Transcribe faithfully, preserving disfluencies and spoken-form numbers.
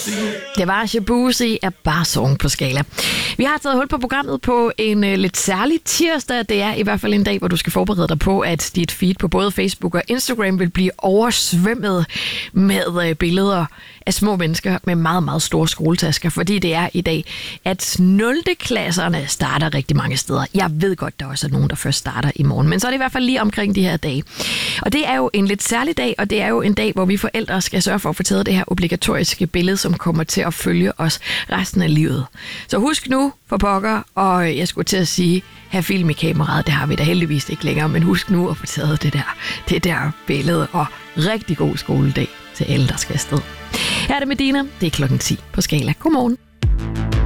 Det var Shabuzi af Bar Song på Skala. Vi har taget hul på programmet på en uh, lidt særlig tirsdag. Det er i hvert fald en dag, hvor du skal forberede dig på, at dit feed på både Facebook og Instagram vil blive oversvømmet med uh, billeder af små mennesker med meget, meget store skoletasker. Fordi det er i dag, at nul klasserne starter rigtig mange steder. Jeg ved godt, der også er nogen, der først starter i morgen. Men så er det i hvert fald lige omkring de her dage. Og det er jo en lidt særlig dag, og det er jo en dag, hvor vi forældre skal sørge for at få taget det her obligatoriske billede, som kommer til at følge os resten af livet. Så husk nu for pokker, og jeg skulle til at sige, have film i kameraet, det har vi da heldigvis ikke længere, men husk nu at få taget det der, det der billede, og rigtig god skoledag til alle, der skal afsted. Her er det Medina, det er klokken ti på Skala. Godmorgen.